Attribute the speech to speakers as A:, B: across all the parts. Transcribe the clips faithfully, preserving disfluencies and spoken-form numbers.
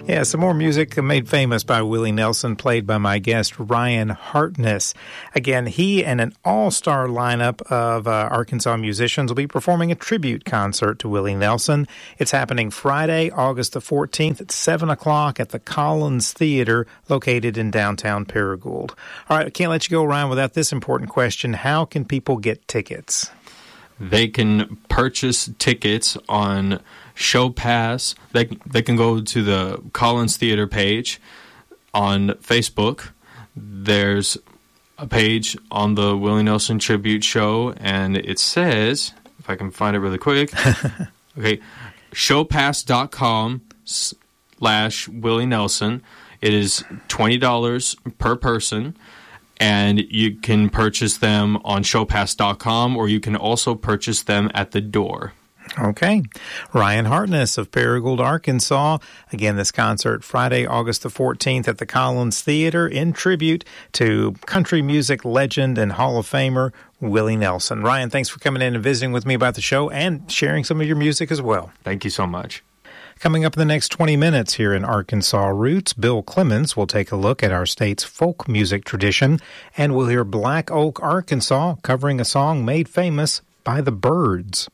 A: Yeah, some more music made famous by Willie Nelson, played by my guest, Ryan Hartness. Again, he and an all-star lineup of uh, Arkansas musicians will be performing a tribute concert to Willie Nelson. It's happening Friday, August the fourteenth at seven o'clock at the Collins Theater, located in downtown Paragould. All right, I can't let you go, Ryan, without this important question. How can people get tickets?
B: They can purchase tickets on Show Pass. They, they can go to the Collins Theater page on Facebook. There's a page on the Willie Nelson Tribute Show, and it says, if I can find it really quick, okay, showpass.com slash Willie Nelson. It is twenty dollars per person. And you can purchase them on showpass dot com, or you can also purchase them at the door.
A: Okay. Ryan Hartness of Paragould, Arkansas. Again, this concert Friday, August the fourteenth at the Collins Theater in tribute to country music legend and Hall of Famer Willie Nelson. Ryan, thanks for coming in and visiting with me about the show and sharing some of your music as well.
B: Thank you so much.
A: Coming up in the next twenty minutes here in Arkansas Roots, Bill Clemens will take a look at our state's folk music tradition, and we'll hear Black Oak, Arkansas, covering a song made famous by the Byrds.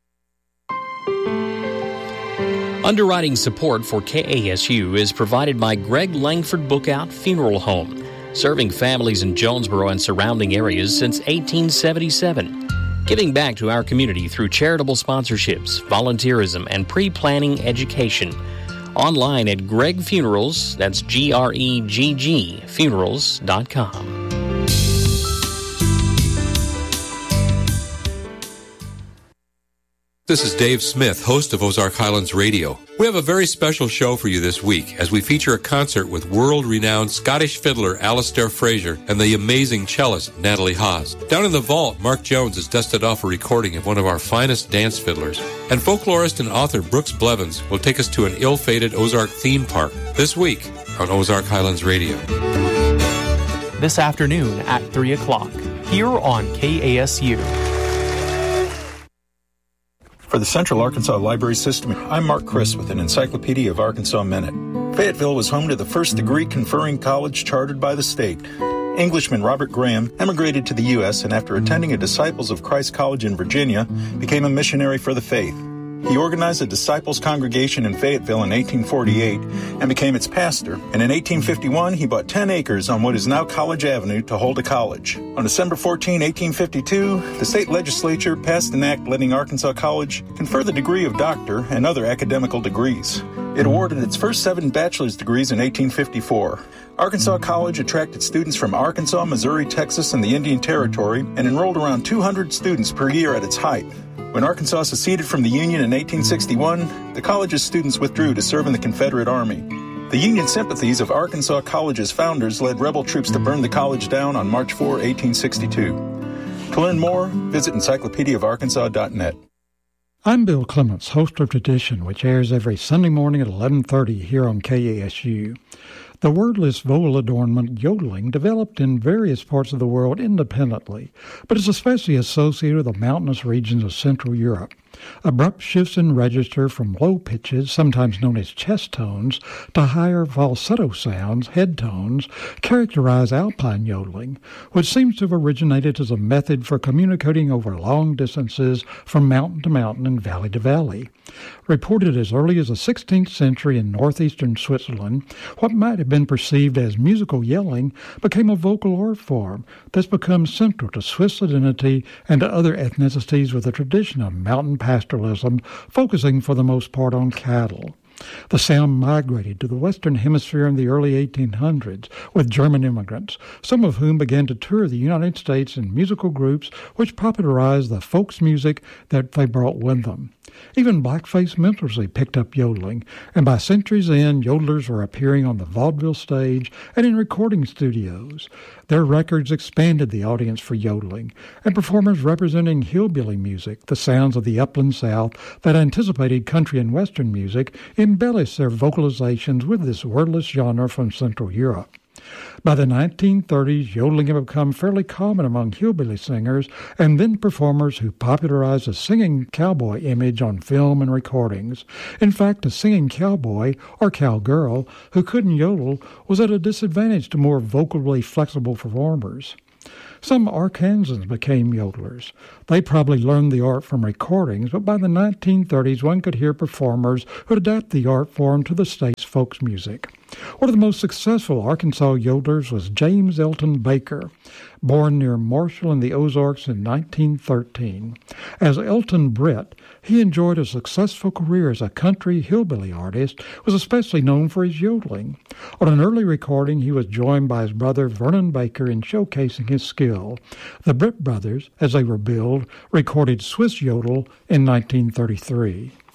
C: Underwriting support for K A S U is provided by Greg Langford Bookout Funeral Home, serving families in Jonesboro and surrounding areas since eighteen seventy-seven. Giving back to our community through charitable sponsorships, volunteerism, and pre-planning education. Online at Greg Funerals, that's G R E G G, funerals dot com.
D: This is Dave Smith, host of Ozark Highlands Radio. We have a very special show for you this week as we feature a concert with world-renowned Scottish fiddler Alistair Fraser and the amazing cellist Natalie Haas. Down in the vault, Mark Jones has dusted off a recording of one of our finest dance fiddlers. And folklorist and author Brooks Blevins will take us to an ill-fated Ozark theme park this week on Ozark Highlands Radio.
E: This afternoon at three o'clock, here on K A S U.
F: For the Central Arkansas Library System, I'm Mark Chris with an Encyclopedia of Arkansas Minute. Fayetteville was home to the first degree-conferring college chartered by the state. Englishman Robert Graham emigrated to the U S and after attending a Disciples of Christ College in Virginia, became a missionary for the faith. He organized a Disciples congregation in Fayetteville in eighteen forty-eight and became its pastor. And in eighteen fifty-one, he bought ten acres on what is now College Avenue to hold a college. On December fourteenth, eighteen fifty-two, the state legislature passed an act letting Arkansas College confer the degree of doctor and other academical degrees. It awarded its first seven bachelor's degrees in eighteen fifty-four. Arkansas College attracted students from Arkansas, Missouri, Texas, and the Indian Territory and enrolled around two hundred students per year at its height. When Arkansas seceded from the Union in eighteen sixty-one, the college's students withdrew to serve in the Confederate Army. The Union sympathies of Arkansas College's founders led rebel troops to burn the college down on March fourth, eighteen sixty-two. To learn more, visit encyclopedia of arkansas dot net.
G: I'm Bill Clements, host of Tradition, which airs every Sunday morning at eleven thirty here on K A S U. The wordless vocal adornment yodeling developed in various parts of the world independently, but is especially associated with the mountainous regions of Central Europe. Abrupt shifts in register from low pitches, sometimes known as chest tones, to higher falsetto sounds, head tones, characterize alpine yodeling, which seems to have originated as a method for communicating over long distances from mountain to mountain and valley to valley. Reported as early as the sixteenth century in northeastern Switzerland, what might have been perceived as musical yelling became a vocal art form that's become central to Swiss identity and to other ethnicities with a tradition of mountain pastoralism, focusing for the most part on cattle. The sound migrated to the Western Hemisphere in the early eighteen hundreds with German immigrants, some of whom began to tour the United States in musical groups which popularized the folks music that they brought with them. Even blackface minstrelsy picked up yodeling, and by centuries end, yodelers were appearing on the vaudeville stage and in recording studios. Their records expanded the audience for yodeling, and performers representing hillbilly music, the sounds of the upland South that anticipated country and western music, embellished their vocalizations with this wordless genre from Central Europe. By the nineteen thirties, yodeling had become fairly common among hillbilly singers and then performers who popularized the singing cowboy image on film and recordings. In fact, a singing cowboy or cowgirl who couldn't yodel was at a disadvantage to more vocally flexible performers. Some Arkansans became yodelers. They probably learned the art from recordings, but by the nineteen thirties one could hear performers who would adapt the art form to the state's folk music. One of the most successful Arkansas yodelers was James Elton Baker, born near Marshall in the Ozarks in nineteen thirteen. As Elton Britt, he enjoyed a successful career as a country hillbilly artist, was especially known for his yodeling. On an early recording, he was joined by his brother Vernon Baker in showcasing his skill. The Britt brothers, as they were billed, recorded Swiss Yodel in nineteen thirty-three.